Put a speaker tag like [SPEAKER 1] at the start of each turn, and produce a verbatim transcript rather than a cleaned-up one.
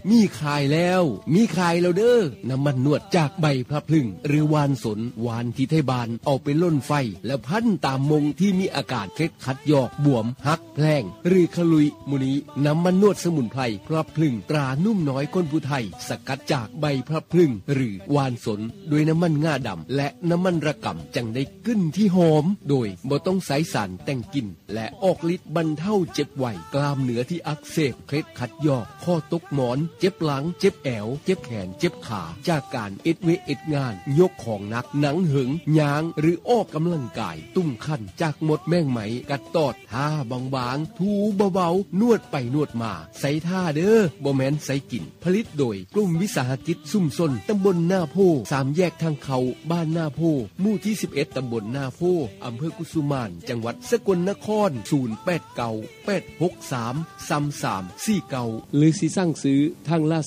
[SPEAKER 1] มีขายแล้วมีขายแล้วเด้อน้ำมันนวดจากใบพลับพลึงหรือวานสนวานที่ไทยบานเอาไปล่นไฟแล้วพันตามมงที่มีอาการเคล็ดขัดยอกบวมหักแพลงหรือขลุยมุนีน้ำมันนวดสมุนไพรพลับพลึงตรานุ่มน้อยคนผู้ไทยสกัดจากใบพลับพลึงหรือวานสนด้วยน้ำมันง่าดำและน้ำมันระกำจังได้กลิ่นที่หอมโดยบ่ต้องใส่สารแต่งกลิ่นและออกฤทธิ์บรรเทาเจ็บไวกล้ามเนื้อที่อักเสบเคล็ดขัดยอกข้อตกหมอนเจ็บหลังเจ็บแอวเจ็บแขนเจ็บขาจากการเอ็ดเวเอ็ดงานยกของหนักหนังหึงยางหรือออกกำลังกายตุ้มคันจากมดแมงไหมกัดตอดท่าบางๆถูเบาๆนวดไปนวดมาใส่ท่าเด้อบ่แม่นใส่กินผลิตโดยกลุ่มวิสาหกิจซุ่มซนตำบลหน้าโพสามแยกทางเขาบ้านหน้าโพหมู่ที่สิบเอ็ดตำบลหน้าโพอำเภอกุสุมานจังหวัดสกลนครศูนย์ แปด เก้า แปด หก สาม สาม สาม สี่ เก้า
[SPEAKER 2] หรือสิสั่งซื้อทาง